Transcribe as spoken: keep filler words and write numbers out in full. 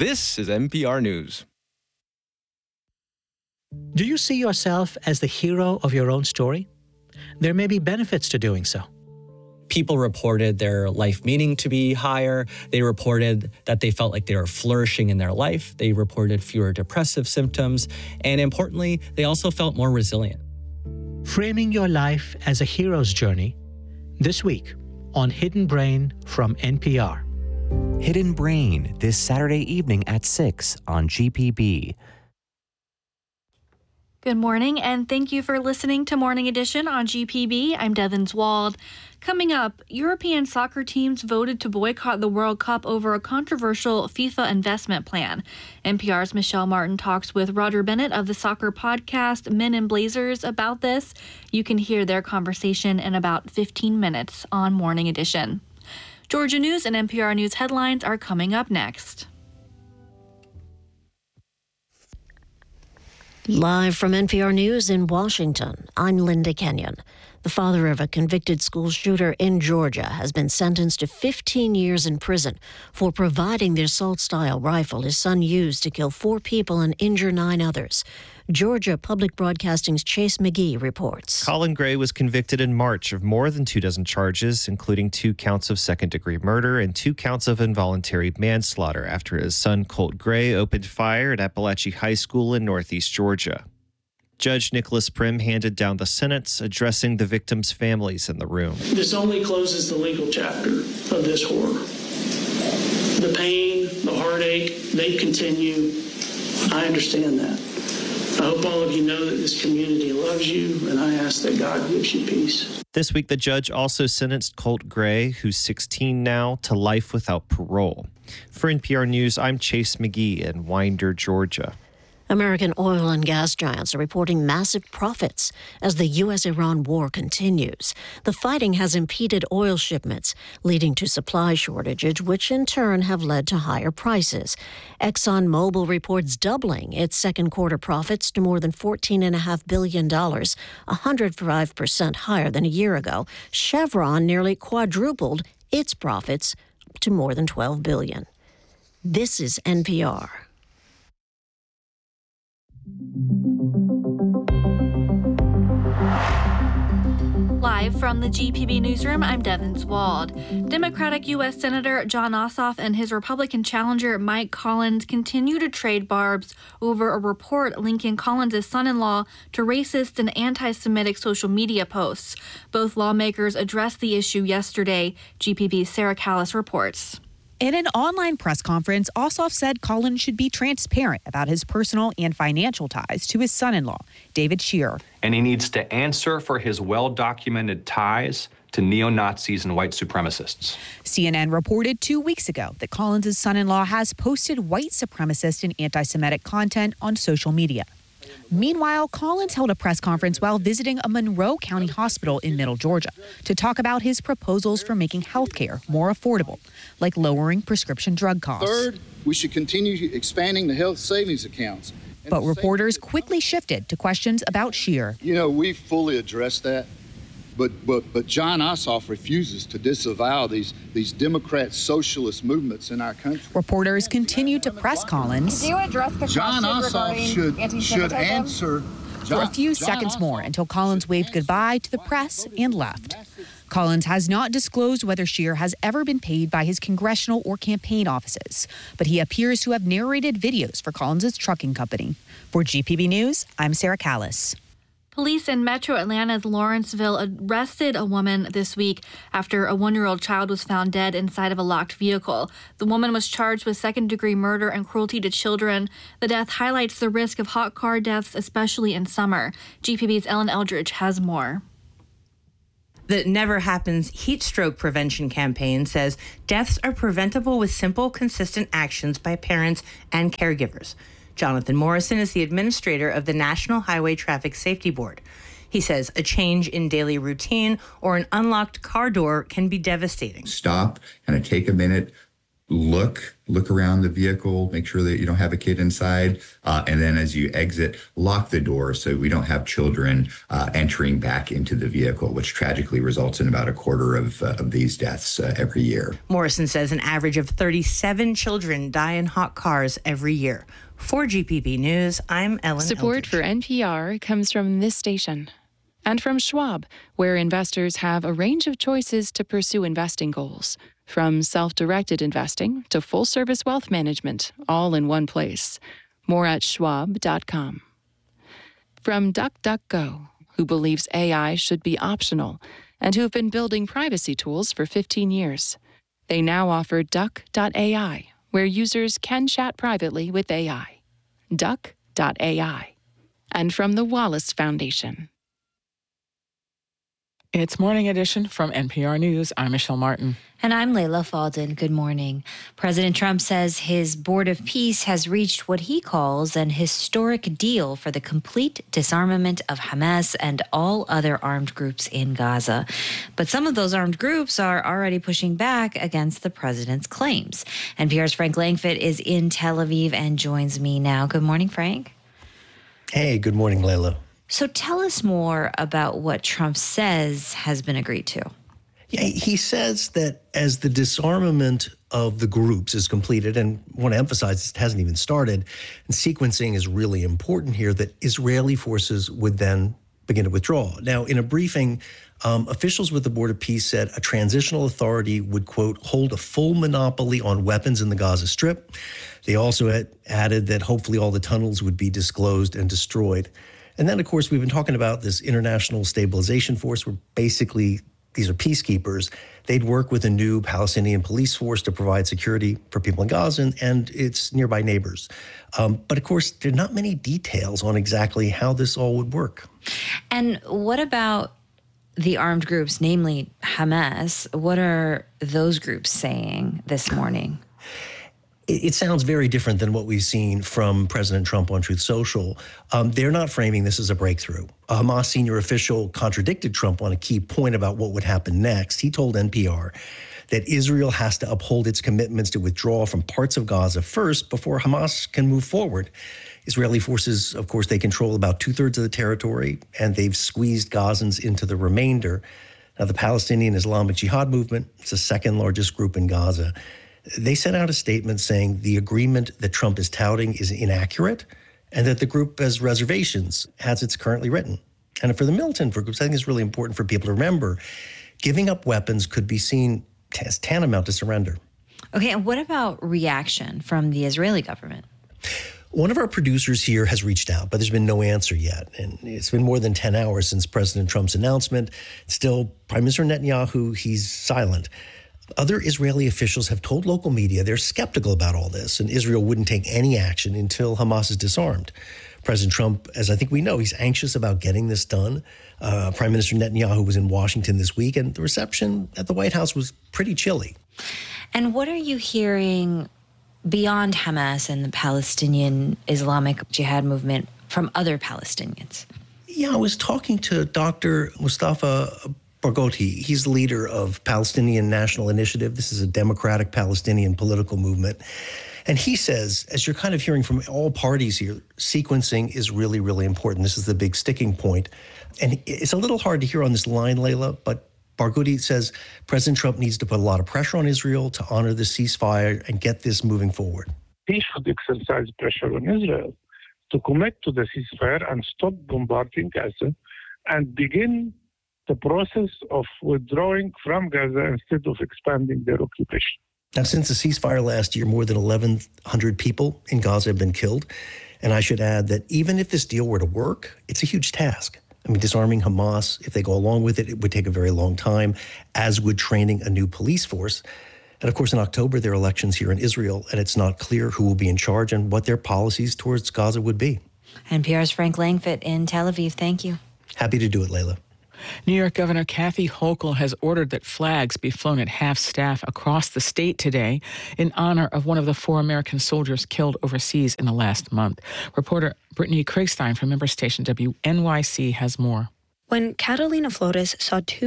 This is N P R News. Do you see yourself as the hero of your own story? There may be benefits to doing so. People reported their life meaning to be higher. They reported that they felt like they were flourishing in their life. They reported fewer depressive symptoms. And importantly, they also felt more resilient. Framing your life as a hero's journey, this week on Hidden Brain from N P R. Hidden Brain, this Saturday evening at six on G P B. Good morning, and thank you for listening to Morning Edition on G P B. I'm Devin Wald. Coming up, European soccer teams voted to boycott the World Cup over a controversial FIFA investment plan. N P R's Michelle Martin talks with Roger Bennett of the soccer podcast Men in Blazers about this. You can hear their conversation in about fifteen minutes on Morning Edition. Georgia News and N P R News headlines are coming up next. Live from N P R News in Washington, I'm Linda Kenyon. The father of a convicted school shooter in Georgia has been sentenced to fifteen years in prison for providing the assault-style rifle his son used to kill four people and injure nine others. Georgia Public Broadcasting's Chase McGee reports. Colin Gray was convicted in March of more than two dozen charges, including two counts of second-degree murder and two counts of involuntary manslaughter after his son Colt Gray opened fire at Appalachia High School in northeast Georgia. Judge Nicholas Prim handed down the sentence, addressing the victims' families in the room. This only closes the legal chapter of this horror. The pain, the heartache, they continue. I understand that. I hope all of you know that this community loves you, and I ask that God gives you peace. This week, the judge also sentenced Colt Gray, who's sixteen now, to life without parole. For N P R News, I'm Chase McGee in Winder, Georgia. American oil and gas giants are reporting massive profits as the U S Iran war continues. The fighting has impeded oil shipments, leading to supply shortages, which in turn have led to higher prices. ExxonMobil reports doubling its second quarter profits to more than fourteen point five billion dollars, one hundred five percent higher than a year ago. Chevron nearly quadrupled its profits to more than twelve billion dollars. This is N P R. Live from the G P B newsroom, I'm Devin Wald. Democratic U S Senator Jon Ossoff and his Republican challenger Mike Collins continue to trade barbs over a report linking Collins' son-in-law to racist and anti-Semitic social media posts. Both lawmakers addressed the issue yesterday. G P B's Sarah Callis reports. In an online press conference, Ossoff said Collins should be transparent about his personal and financial ties to his son-in-law, David Scheer. And he needs to answer for his well-documented ties to neo-Nazis and white supremacists. C N N reported two weeks ago that Collins' son-in-law has posted white supremacist and anti-Semitic content on social media. Meanwhile, Collins held a press conference while visiting a Monroe County hospital in Middle Georgia to talk about his proposals for making health care more affordable, like lowering prescription drug costs. Third, we should continue expanding the health savings accounts. But reporters quickly shifted to questions about Scheer. You know, we've fully addressed that. But but but Jon Ossoff refuses to disavow these these Democrat socialist movements in our country. Reporters continued to press Collins. Could you address the Jon Ossoff should should answer John, for a few John seconds Ossoff. more until Collins waved goodbye to the press and left. Collins has not disclosed whether Scheer has ever been paid by his congressional or campaign offices, but he appears to have narrated videos for Collins' trucking company. For G P B News, I'm Sarah Callis. Police in Metro Atlanta's Lawrenceville arrested a woman this week after a one-year-old child was found dead inside of a locked vehicle. The woman was charged with second-degree murder and cruelty to children. The death highlights the risk of hot car deaths, especially in summer. G P B's Ellen Eldridge has more. The Never Happens Heat Stroke Prevention Campaign says deaths are preventable with simple, consistent actions by parents and caregivers. Jonathan Morrison is the administrator of the National Highway Traffic Safety Board. He says a change in daily routine or an unlocked car door can be devastating. Stop, kind of take a minute, look, look around the vehicle, make sure that you don't have a kid inside. Uh, and then as you exit, lock the door so we don't have children uh, entering back into the vehicle, which tragically results in about a quarter of, uh, of these deaths uh, every year. Morrison says an average of thirty-seven children die in hot cars every year. For G P B News, I'm Ellen Support Eldridge. for N P R comes from this station and from Schwab, where investors have a range of choices to pursue investing goals. From self-directed investing to full-service wealth management, all in one place. More at schwab dot com. From DuckDuckGo, who believes A I should be optional and who have been building privacy tools for fifteen years. They now offer duck dot A I, where users can chat privately with A I. duck dot A I. And from the Wallace Foundation. It's Morning Edition from N P R News. I'm Michelle Martin. And I'm Layla Falden. Good morning. President Trump says his Board of Peace has reached what he calls an historic deal for the complete disarmament of Hamas and all other armed groups in Gaza. But some of those armed groups are already pushing back against the president's claims. N P R's Frank Langfitt is in Tel Aviv and joins me now. Good morning, Frank. Hey, good morning, Layla. So tell us more about what Trump says has been agreed to. Yeah, he says that as the disarmament of the groups is completed, and I want to emphasize it hasn't even started, and sequencing is really important here, that Israeli forces would then begin to withdraw. Now, in a briefing, um, officials with the Board of Peace said a transitional authority would, quote, hold a full monopoly on weapons in the Gaza Strip. They also had added that hopefully all the tunnels would be disclosed and destroyed. And then, of course, we've been talking about this international stabilization force where basically these are peacekeepers. They'd work with a new Palestinian police force to provide security for people in Gaza and, and its nearby neighbors. Um, but, of course, there are not many details on exactly how this all would work. And what about the armed groups, namely Hamas? What are those groups saying this morning? It sounds very different than what we've seen from President Trump on Truth Social. Um, they're not framing this as a breakthrough. A Hamas senior official contradicted Trump on a key point about what would happen next. He told N P R that Israel has to uphold its commitments to withdraw from parts of Gaza first before Hamas can move forward. Israeli forces, of course, they control about two-thirds of the territory, and they've squeezed Gazans into the remainder. Now, the Palestinian Islamic Jihad movement, it's the second largest group in Gaza. They sent out a statement saying the agreement that Trump is touting is inaccurate and that the group has reservations as it's currently written. And for the militant groups, I think it's really important for people to remember, giving up weapons could be seen as tantamount to surrender. Okay, and what about reaction from the Israeli government? One of our producers here has reached out, but there's been no answer yet. And it's been more than ten hours since President Trump's announcement. Still, Prime Minister Netanyahu, he's silent. Other Israeli officials have told local media they're skeptical about all this, and Israel wouldn't take any action until Hamas is disarmed. President Trump, as I think we know, he's anxious about getting this done. Uh, Prime Minister Netanyahu was in Washington this week, and the reception at the White House was pretty chilly. And what are you hearing beyond Hamas and the Palestinian Islamic Jihad movement from other Palestinians? Yeah, I was talking to Doctor Mustafa Barghouti. He's the leader of Palestinian National Initiative. This is a democratic Palestinian political movement. And he says, as you're kind of hearing from all parties here, sequencing is really, really important. This is the big sticking point. And it's a little hard to hear on this line, Layla, but Barghouti says President Trump needs to put a lot of pressure on Israel to honor the ceasefire and get this moving forward. He should exercise pressure on Israel to commit to the ceasefire and stop bombarding Gaza and begin the process of withdrawing from Gaza instead of expanding their occupation. Now, since the ceasefire last year, more than eleven hundred people in Gaza have been killed. And I should add that even if this deal were to work, it's a huge task. I mean, disarming Hamas, if they go along with it, it would take a very long time, as would training a new police force. And of course, in October, there are elections here in Israel, and it's not clear who will be in charge and what their policies towards Gaza would be. N P R's Frank Langfitt in Tel Aviv. Thank you. Happy to do it, Layla. New York Governor Kathy Hochul has ordered that flags be flown at half-staff across the state today in honor of one of the four American soldiers killed overseas in the last month. Reporter Brittany Kriegstein from member station W N Y C has more. When Catalina Flores saw two